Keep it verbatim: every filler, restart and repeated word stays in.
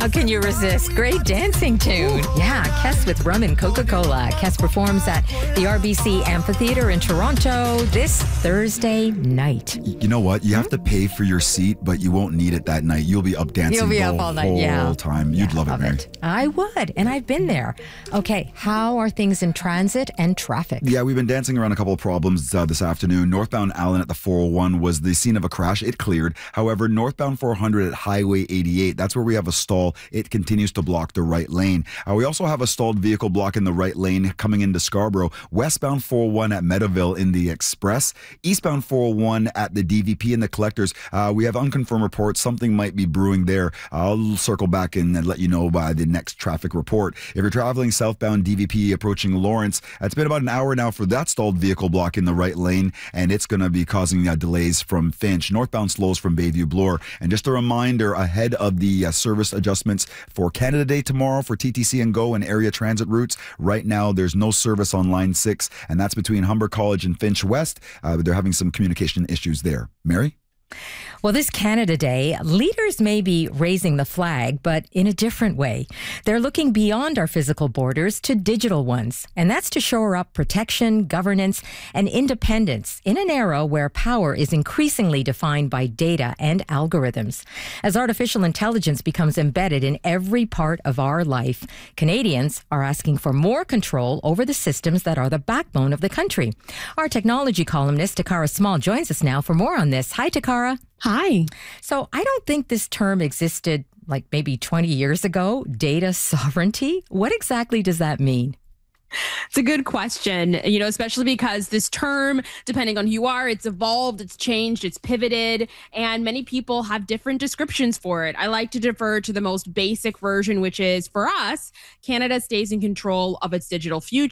How can you resist? Great dancing tune. Yeah, Kes with Rum and Coca-Cola. Kes performs at the R B C Amphitheater in Toronto this Thursday night. You know what? You have to pay for your seat, but you won't need it that night. You'll be up dancing You'll be the up all night, whole yeah. time. You'd Yeah, love it, Mary. it. I would, and I've been there. Okay, how are things in transit and traffic? Yeah, we've been dancing around a couple of problems uh, this afternoon. Northbound Allen at the four oh one was the scene of a crash. It cleared. However, northbound four hundred at Highway eighty-eight, that's where we have a stall. It continues to block the right lane. Uh, we also have a stalled vehicle blocking the right lane coming into Scarborough. Westbound four oh one at Meadowville in the Express. Eastbound four oh one at the D V P and the Collectors. Uh, we have unconfirmed reports. Something might be brewing there. I'll circle back and let you know by the next traffic report. If you're traveling southbound D V P approaching Lawrence, it's been about an hour now for that stalled vehicle block in the right lane, and it's going to be causing uh, delays from Finch. Northbound slows from Bayview Bloor. And just a reminder, ahead of the uh, service adjustments for Canada Day tomorrow for T T C and Go and area transit routes, right now there's no service on Line six, and that's between Humber College and Finch West. Uh, they're having some communication issues there. Mary? Well, this Canada Day, leaders may be raising the flag, but in a different way. They're looking beyond our physical borders to digital ones, and that's to shore up protection, governance, and independence in an era where power is increasingly defined by data and algorithms. As artificial intelligence becomes embedded in every part of our life, Canadians are asking for more control over the systems that are the backbone of the country. Our technology columnist, Takara Small, joins us now for more on this. Hi, Takara. Hi. So I don't think this term existed like maybe twenty years ago, data sovereignty. What exactly does that mean? It's a good question, you know, especially because this term, depending on who you are, it's evolved, it's changed, it's pivoted, and many people have different descriptions for it. I like to defer to the most basic version, which is, for us, Canada stays in control of its digital future.